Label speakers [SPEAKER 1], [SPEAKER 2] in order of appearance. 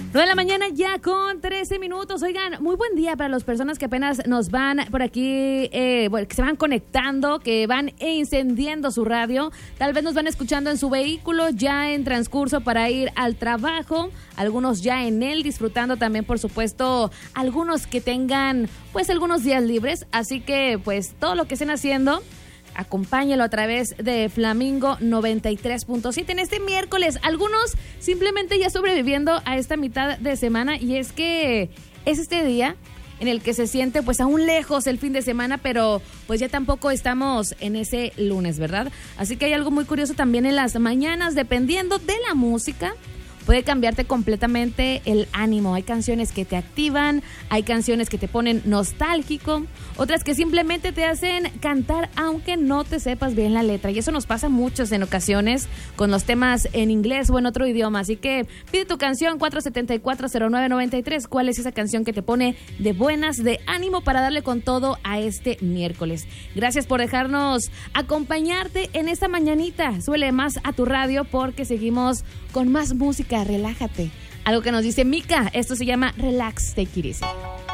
[SPEAKER 1] 9 de la mañana ya con 13 minutos. Oigan, muy buen día para las personas que apenas nos van por aquí, que se van conectando, que van encendiendo su radio. Tal vez nos van escuchando en su vehículo, ya en transcurso para ir al trabajo. Algunos ya en él, disfrutando también, por supuesto, algunos que tengan, pues, algunos días libres. Así que, pues, todo lo que estén haciendo, acompáñelo a través de Flamingo 93.7 en este miércoles. Algunos simplemente ya sobreviviendo a esta mitad de semana, y es que es este día en el que se siente pues aún lejos el fin de semana, pero pues ya tampoco estamos en ese lunes, ¿verdad? Así que hay algo muy curioso también en las mañanas, dependiendo de la música. Puede cambiarte completamente el ánimo. Hay canciones que te activan, hay canciones que te ponen nostálgico, otras que simplemente te hacen cantar aunque no te sepas bien la letra. Y eso nos pasa muchos en ocasiones con los temas en inglés o en otro idioma. Así que pide tu canción 474-0993. ¿Cuál es esa canción que te pone de buenas, de ánimo para darle con todo a este miércoles? Gracias por dejarnos acompañarte en esta mañanita. Suele más a tu radio porque seguimos con más música. Relájate. Algo que nos dice Mika. Esto se llama Relax, Take It Easy.